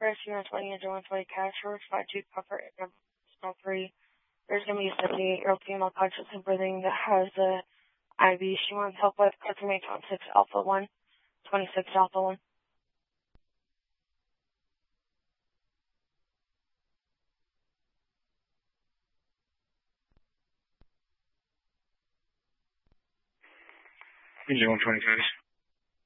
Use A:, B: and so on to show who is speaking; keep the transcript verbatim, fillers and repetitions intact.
A: Press you want twenty into one twenty cash or five two cover number three. There's gonna be a seventy-eight year old female conscious and breathing that has a I V. She wants help with confirmation on six alpha one, twenty-six alpha one.
B: one twenty-five.